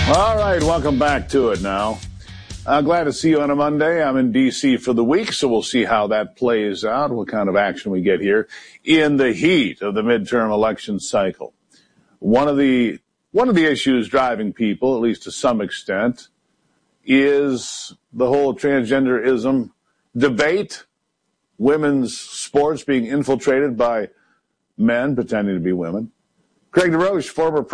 All right, welcome back to it now. Glad to see you on a Monday. I'm in D.C. for the week, so we'll see how that plays out, what kind of action we get here in the heat of the midterm election cycle. One of the issues driving people, at least to some extent, is the whole transgenderism debate, women's sports being infiltrated by men pretending to be women. Craig DeRoche,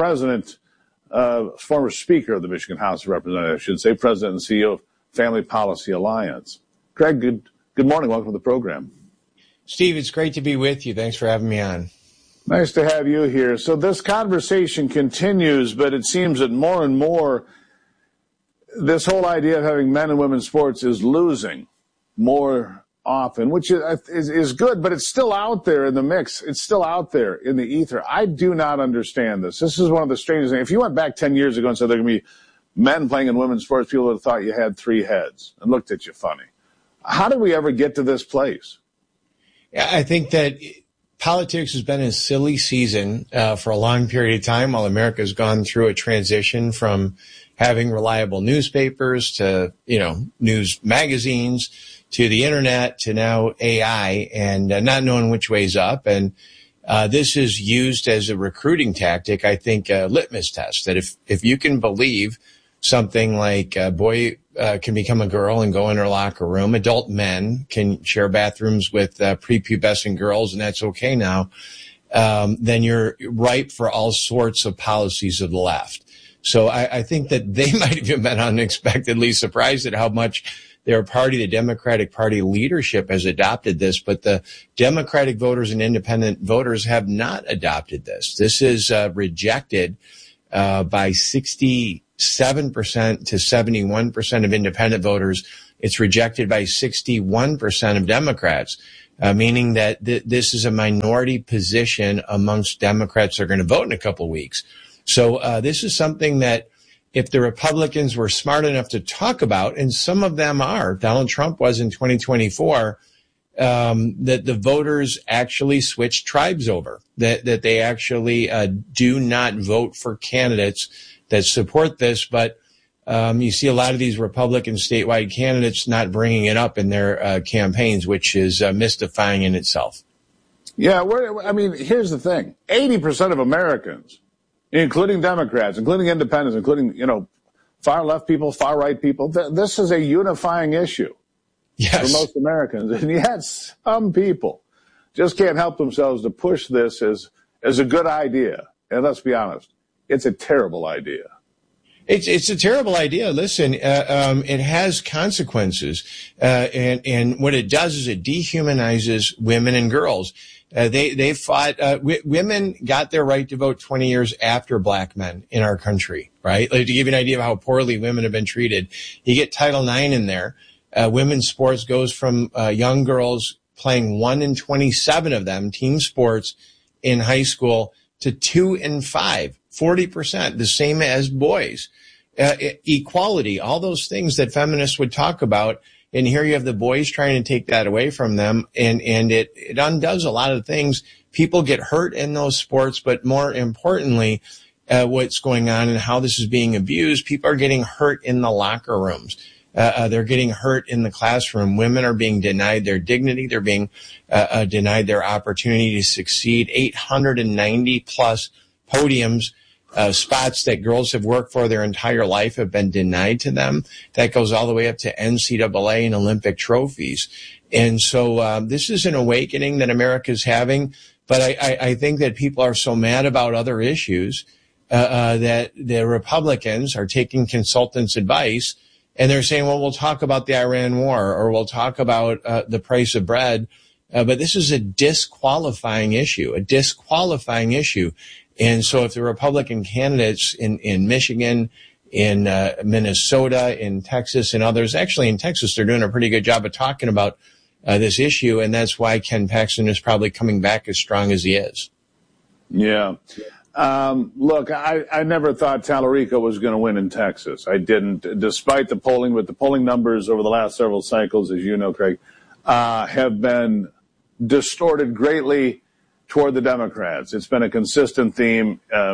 former Speaker of the Michigan House of Representatives, I should say, President and CEO of Family Policy Alliance. Craig, good morning. Welcome to the program. Steve, it's great to be with you. Thanks for having me on. Nice to have you here. So this conversation continues, but it seems that more and more this whole idea of having men and women's sports is losing more often, which is good, but it's still out there in the mix. It's still out there in the ether. I do not understand this. This is one of the strangest things. If you went back 10 years ago and said there are going to be men playing in women's sports, people would have thought you had three heads and looked at you funny. How did we ever get to this place? Yeah, I think that politics has been a silly season for a long period of time while America has gone through a transition from having reliable newspapers to, news magazines to the internet to now AI and not knowing which way's up. And this is used as a recruiting tactic, I think, a litmus test, that if you can believe something like a boy can become a girl and go in her locker room, adult men can share bathrooms with prepubescent girls, and that's okay now, then you're ripe for all sorts of policies of the left. So I think that they might have even been unexpectedly surprised at how much their party, the Democratic Party leadership, has adopted this, but the Democratic voters and independent voters have not adopted this. This is rejected by 67% to 71% of independent voters. It's rejected by 61% of Democrats, meaning that this is a minority position amongst Democrats that are going to vote in a couple of weeks. So this is something that if the Republicans were smart enough to talk about, and some of them are, Donald Trump was in 2024, that the voters actually switched tribes over, that they actually do not vote for candidates that support this. But you see a lot of these Republican statewide candidates not bringing it up in their campaigns, which is mystifying in itself. Yeah, here's the thing. 80% of Americans, including Democrats, including independents, including, far left people, far right people. This is a unifying issue for most Americans. And yet some people just can't help themselves to push this as a good idea. And let's be honest, it's a terrible idea. It's a terrible idea. Listen, it has consequences. And what it does is it dehumanizes women and girls. They fought, women got their right to vote 20 years after black men in our country, right? Like, to give you an idea of how poorly women have been treated, you get Title IX in there. Women's sports goes from young girls playing 1 in 27 of them, team sports in high school, to 2 in 5, 40%, the same as boys. Equality, all those things that feminists would talk about. And here you have the boys trying to take that away from them. And it undoes a lot of things. People get hurt in those sports, but more importantly, what's going on and how this is being abused, people are getting hurt in the locker rooms. They're getting hurt in the classroom. Women are being denied their dignity. They're being denied their opportunity to succeed. 890 plus podiums, spots that girls have worked for their entire life have been denied to them. That goes all the way up to NCAA and Olympic trophies. And so this is an awakening that America's having. But I think that people are so mad about other issues that the Republicans are taking consultants' advice. And they're saying, well, we'll talk about the Iran war, or we'll talk about the price of bread. But this is a disqualifying issue. And so if the Republican candidates in Michigan, in Minnesota, in Texas, and others, actually in Texas, they're doing a pretty good job of talking about this issue. And that's why Ken Paxton is probably coming back as strong as he is. Yeah. Look, I never thought Tallarico was going to win in Texas. I didn't, despite the polling, but the polling numbers over the last several cycles, as you know, Craig, have been distorted greatly toward the Democrats. It's been a consistent theme.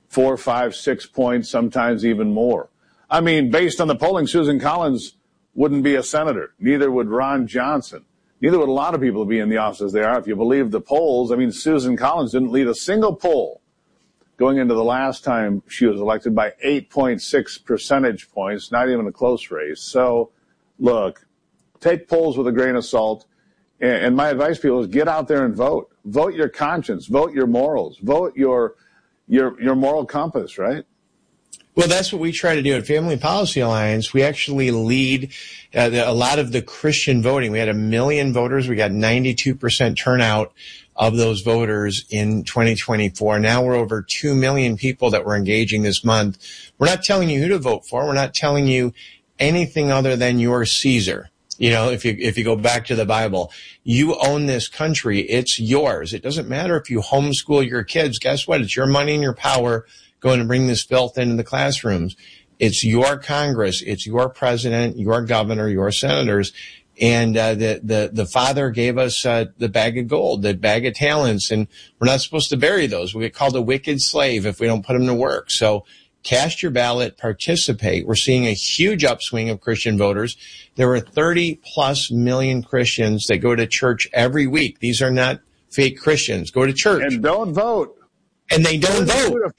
4, 5, 6 points, sometimes even more. I mean, based on the polling, Susan Collins wouldn't be a senator. Neither would Ron Johnson. Neither would a lot of people be in the offices they are if you believe the polls. I mean, Susan Collins didn't lead a single poll going into the last time she was elected by 8.6 percentage points, not even a close race. So, look, take polls with a grain of salt. And my advice to people is get out there and vote. Vote your conscience. Vote your morals. Vote your moral compass, right? Well, that's what we try to do at Family Policy Alliance. We actually lead a lot of the Christian voting. We had 1 million voters. We got 92% turnout of those voters in 2024. Now we're over 2 million people that we're engaging this month. We're not telling you who to vote for. We're not telling you anything other than your Caesar. You know, if you go back to the Bible, you own this country. It's yours. It doesn't matter if you homeschool your kids. Guess what? It's your money and your power going to bring this filth into the classrooms. It's your Congress. It's your president, your governor, your senators. And the Father gave us the bag of gold, the bag of talents, and we're not supposed to bury those. We get called a wicked slave if we don't put them to work. So cast your ballot, participate. We're seeing a huge upswing of Christian voters. There are 30+ million Christians that go to church every week. These are not fake Christians. Go to church. And don't vote. And they don't vote.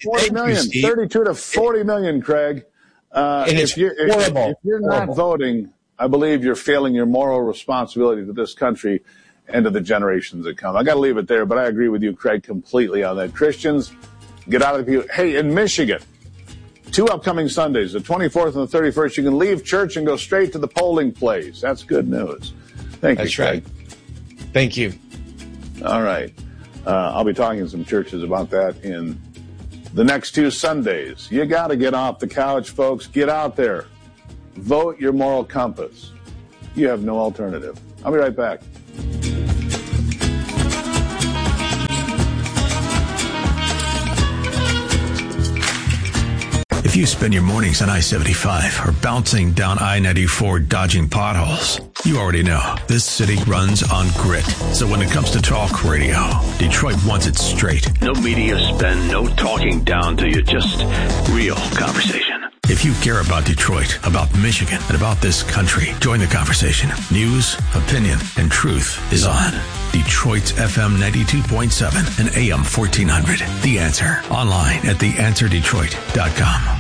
32 to 40 million, Craig. And it's horrible. If you're not voting, I believe you're failing your moral responsibility to this country and to the generations that come. I got to leave it there, but I agree with you, Craig, completely on that. Christians, get out of the pew. Hey, in Michigan, 2 upcoming Sundays, the 24th and the 31st, you can leave church and go straight to the polling place. That's good news. Thank you, That's Craig. right. Thank you. All right. I'll be talking to some churches about that in the next 2 Sundays. You got to get off the couch, folks. Get out there. Vote your moral compass. You have no alternative. I'll be right back. If you spend your mornings on I-75 or bouncing down I-94 dodging potholes, you already know this city runs on grit. So when it comes to talk radio, Detroit wants it straight. No media spin, no talking down to you, just real conversation. If you care about Detroit, about Michigan, and about this country, join the conversation. News, opinion, and truth is on. Detroit's FM 92.7 and AM 1400. The Answer. Online at theanswerdetroit.com.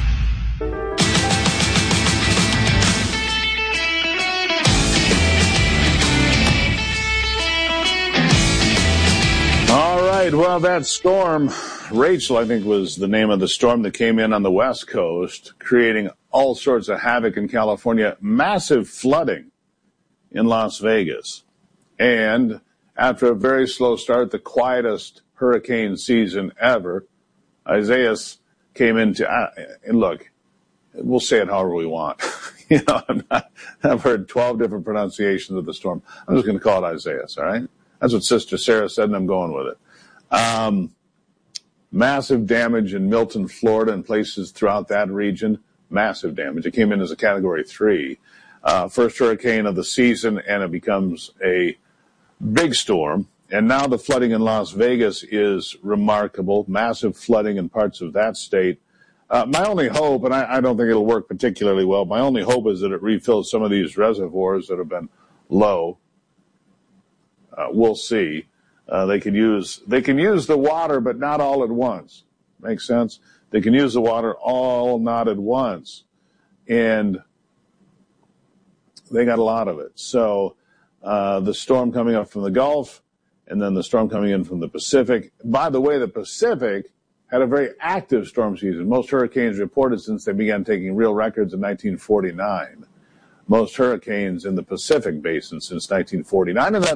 All right, well, that storm, Rachel, I think was the name of the storm that came in on the West Coast, creating all sorts of havoc in California, massive flooding in Las Vegas. And after a very slow start, the quietest hurricane season ever, Isaias came into, and look, we'll say it however we want. You know, I've heard 12 different pronunciations of the storm. I'm just going to call it Isaias, all right? That's what Sister Sarah said, and I'm going with it. Massive damage in Milton, Florida, and places throughout that region. Massive damage. It came in as a Category 3. First hurricane of the season, and it becomes a big storm. And now the flooding in Las Vegas is remarkable. Massive flooding in parts of that state. My only hope, and I don't think it'll work particularly well, my only hope is that it refills some of these reservoirs that have been low. We'll see. They can use the water, but not all at once. Makes sense? They can use the water all not at once. And they got a lot of it. So the storm coming up from the Gulf and then the storm coming in from the Pacific. By the way, the Pacific had a very active storm season. Most hurricanes reported since they began taking real records in 1949. Most hurricanes in the Pacific Basin since 1949. And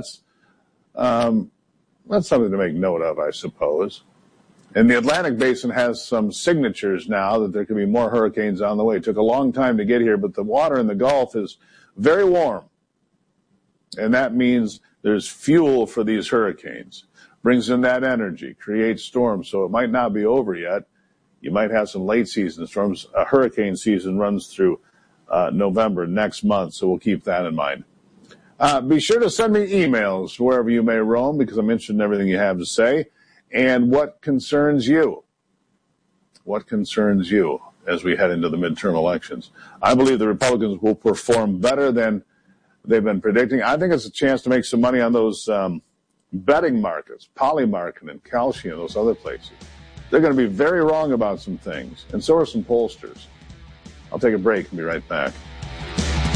that's something to make note of, I suppose. And the Atlantic Basin has some signatures now that there could be more hurricanes on the way. It took a long time to get here, but the water in the Gulf is very warm. And that means there's fuel for these hurricanes. Brings in that energy, creates storms. So it might not be over yet. You might have some late season storms. A hurricane season runs through November next month, so we'll keep that in mind. Be sure to send me emails wherever you may roam, because I'm interested in everything you have to say and what concerns you. What concerns you as we head into the midterm elections? I believe the Republicans will perform better than they've been predicting. I think it's a chance to make some money on those betting markets, Polymarket and Kalshi and those other places. They're going to be very wrong about some things, and so are some pollsters. I'll take a break and be right back.